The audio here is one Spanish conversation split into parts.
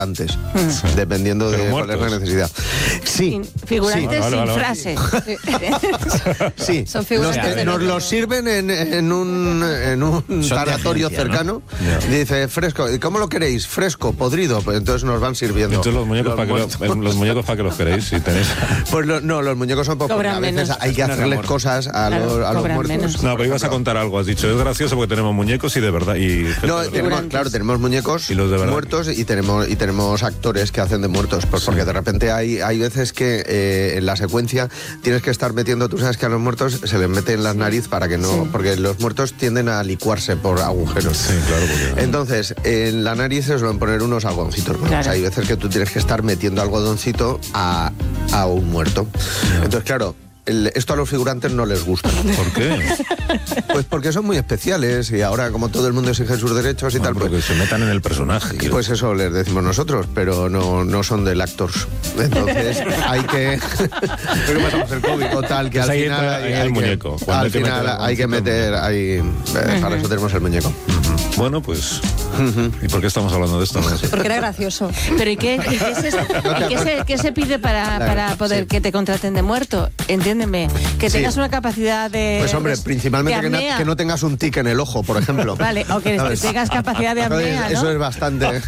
antes, dependiendo de cuál es la necesidad. Sí. Figurantes sin frase. Sí. Son figurantes. Nos los sirven en un sanatorio cercano. Dice, fresco. ¿Cómo lo queréis? Fresco, podrido. Pues entonces nos van sirviendo. Entonces los muñecos para que los queréis, si tenéis. Pues no, los muñecos son porque a veces hay que hacerles cosas a los muertos. Menos. No, pero ibas a contar algo, has dicho. Es gracioso porque tenemos muñecos y de verdad. Tenemos muñecos y los de muertos y tenemos actores que hacen de muertos. Pues porque de repente hay veces que en la secuencia tienes que estar metiendo, tú sabes que a los muertos se les mete en la nariz para que no, porque los muertos tienden a licuarse por agujeros. Sí, claro. Entonces, en la nariz se suelen poner unos algodoncitos. Claro. O sea, hay veces que tú tienes que estar metiendo algodoncito a un muerto. Entonces, claro, esto a los figurantes no les gusta. ¿Por qué? Pues porque son muy especiales y ahora como todo el mundo exige sus derechos y tal, porque pues se metan en el personaje. Pues eso les decimos nosotros, pero no son del actors. Entonces hay que pero pasamos el COVID o tal, que pues al final hay el muñeco. Al final hay que meter ahí, para eso tenemos el muñeco. Bueno, pues ¿y por qué estamos hablando de esto? Porque era gracioso. Pero ¿y qué se pide para poder que te contraten de muerto? Entiéndeme, que tengas una capacidad de... Pues hombre, principalmente que no tengas un tic en el ojo, por ejemplo. Vale, o que tengas capacidad de apnea, ¿no? Eso es bastante.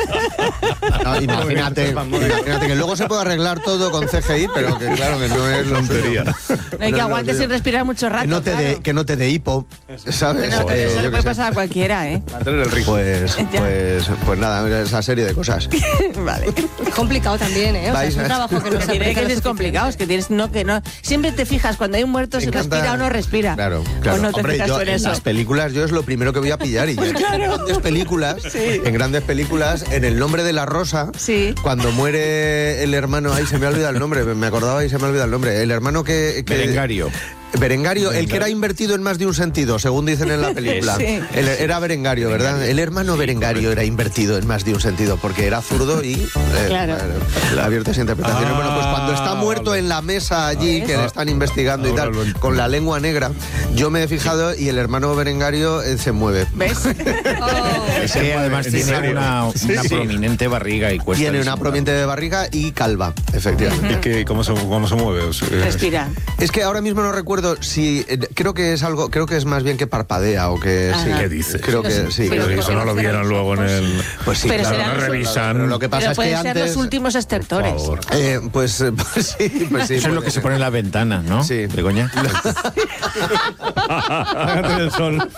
Imagínate que luego se puede arreglar todo con CGI, pero que claro que no es lontería. No hay que aguantes sin respirar mucho rato. Que no te dé hipo, ¿sabes? Bueno, eso le puede pasar a cualquiera, ¿eh? Mantener el rico. Pues nada, esa serie de cosas. Vale. Es complicado también, ¿eh? O sea, es un trabajo que no se tiene que es complicado, es que tienes que no. Siempre te fijas cuando hay un muerto si respira o no respira. Claro. O no te fijas en eso. Las películas yo es lo primero que voy a pillar y en grandes películas, en El nombre de la rosa, cuando muere el hermano, ahí se me ha olvidado el nombre, me acordaba y se me ha olvidado el nombre, el hermano que Berengario, el que era invertido en más de un sentido, según dicen en la película. Era Berengario, ¿verdad? El hermano Berengario era invertido en más de un sentido, porque era zurdo y abiertas interpretaciones. Bueno, pues cuando está muerto en la mesa allí, que le están investigando y tal, con la lengua negra, yo me he fijado y el hermano Berengario se mueve. ¿Ves? Ese además tiene una prominente barriga y cuesta. Tiene una prominente barriga y calva, efectivamente. ¿Y cómo se mueve? Respira. Es que ahora mismo no recuerdo si creo que es más bien que parpadea o que sí. ¿Qué dices? Creo que sí. Pero eso no lo vieron luego en el. Pues sí, pero claro, no revisan. Pero lo que pasa es que antes ser los últimos estertores. Pues sí. Eso es lo que se pone en la ventana, ¿no? Sí. Begoña. Hágate el sol.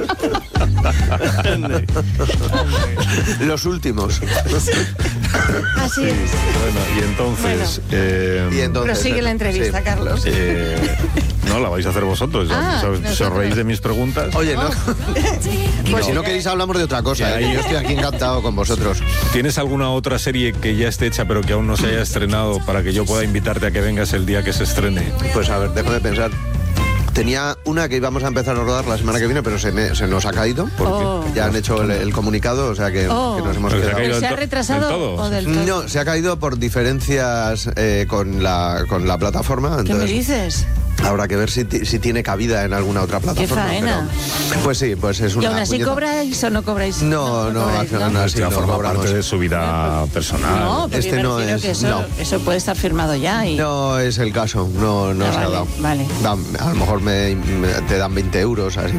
Los últimos. Así es. Bueno, y entonces. Prosigue la entrevista, Carlos. No, la vais a hacer vosotros. Si os reís de mis preguntas. Oye, no. Pues si no queréis hablamos de otra cosa. Yo estoy aquí encantado con vosotros. ¿Tienes alguna otra serie que ya esté hecha pero que aún no se haya estrenado para que yo pueda invitarte a que vengas el día que se estrene? Pues a ver, déjame pensar. Tenía una que íbamos a empezar a rodar la semana que viene, pero se nos ha caído. Porque ya han hecho el comunicado, o sea que nos hemos quedado. ¿Se ha retrasado o del todo? No, se ha caído por diferencias con la plataforma. Entonces, ¿qué me dices? Habrá que ver si tiene cabida en alguna otra plataforma. ¡Qué faena! Pero, pues sí, pues es una. ¿Y aún así cobráis o no cobráis? No, al final no, así no forma parte de su vida personal. No, pero no es. Que eso puede estar firmado ya. No es el caso, no se ha dado. Vale. A lo mejor te dan 20 euros, así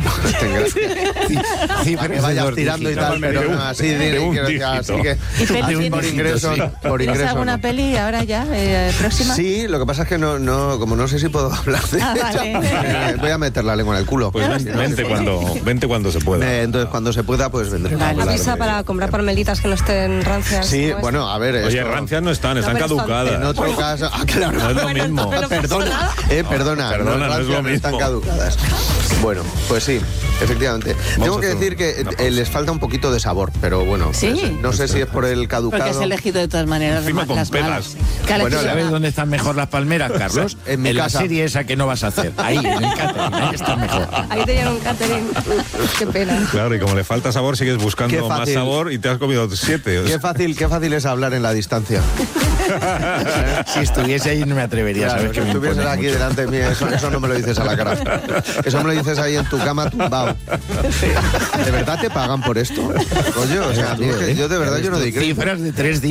para que vayas tirando y tal, pero no, así que por ingreso. ¿Tienes alguna peli ahora ya, próxima? Sí, lo que pasa es que como no sé si puedo hablar de ella, voy a meter la lengua en el culo. Pues vente cuando se pueda. Entonces cuando se pueda, pues vendré. Avisa para comprar palmelitas que no estén rancias. Sí, bueno, a ver. Oye, rancias no están caducadas. En otro caso, claro. No es lo mismo. Perdona, no es lo mismo. Están caducadas. Bueno, pues sí, efectivamente. Tengo que decir que les falta un poquito de sabor, pero bueno. Sí. No sé si es por el caducado. Porque has elegido de todas maneras las malas. Bueno, ¿sabes dónde están mejor las palmeras, Carlos? En mi casa. La serie esa que no vas a hacer. Ahí, en el catering. Ahí está mejor. Ahí te llevan un catering. Qué pena. Claro, y como le falta sabor, sigues buscando más sabor y te has comido 7. Qué fácil es hablar en la distancia. Si estuviese ahí no me atrevería, claro, ¿sabes? Que me estuvieses aquí delante de mí, eso no me lo dices a la cara. Eso me lo dices ahí en tu cama tumbado. ¿De verdad te pagan por esto? Oye, o sea, yo de verdad yo no doy crédito. Cifras de 3 días.